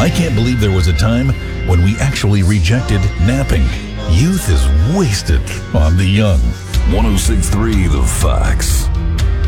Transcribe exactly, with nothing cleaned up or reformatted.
I can't believe there was a time when we actually rejected napping. Youth is wasted on the young. one oh six point three The Facts.